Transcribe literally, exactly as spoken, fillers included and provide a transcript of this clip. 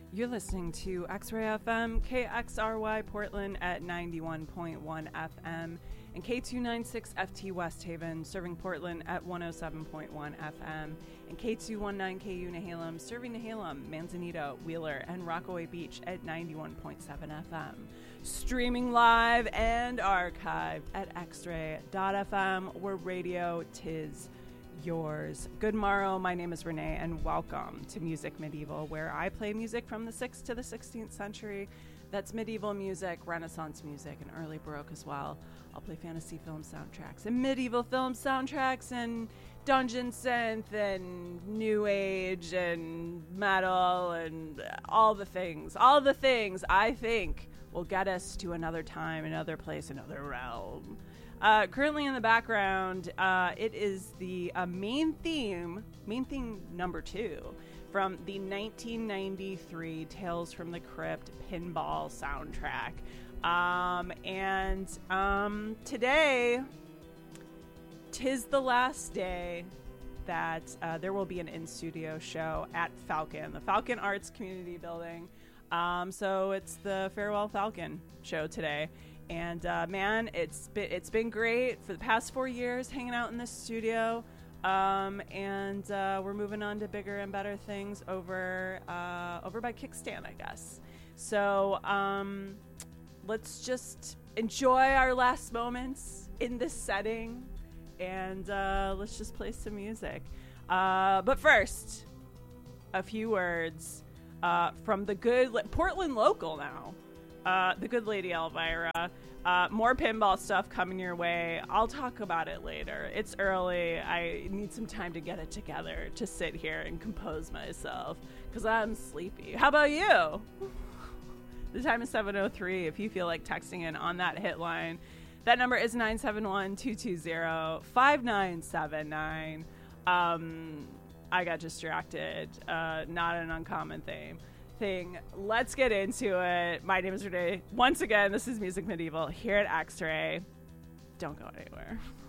You're listening to X-Ray F M, K X R Y Portland at ninety-one point one F M, and K two ninety-six F T West Haven, serving Portland at one oh seven point one F M, and K two nineteen K U Nehalem, serving Nehalem, Manzanito, Wheeler, and Rockaway Beach at ninety-one point seven F M. Streaming live and archived at x-ray dot f m, where radio tis yours. Good morrow, my name is Renee, and welcome to Music Medieval, where I play music from the sixth to the sixteenth century. That's medieval music, Renaissance music, and early Baroque as well. I'll play fantasy film soundtracks and medieval film soundtracks and dungeon synth and new age and metal and all the things. All the things I think will get us to another time, another place, another realm. Uh, currently in the background, uh, it is the uh, main theme, main theme number two, from the nineteen ninety-three Tales from the Crypt pinball soundtrack. Um, and um, today, tis the last day that uh, there will be an in-studio show at Falcon, the Falcon Arts Community Building. Um, so it's the Farewell Falcon show today. And uh, man, it's been, it's been great for the past four years hanging out in this studio. Um, and uh, we're moving on to bigger and better things over uh, over by Kickstand, I guess. So um, let's just enjoy our last moments in this setting, and uh, let's just play some music. Uh, but first, a few words uh, from the good li- Portland local now. Uh, the good lady Elvira. Uh, more pinball stuff coming your way. I'll talk about it later. It's early. I need some time to get it together to sit here and compose myself because I'm sleepy. How about you? The time is seven oh three. If you feel like texting in on that hit line, that number is nine seven one, two two zero, five nine seven nine. Um, I got distracted. Uh, not an uncommon theme. Thing. Let's get into it. My name is Renee. Once again, this is Music Medieval here at X-Ray. Don't go anywhere.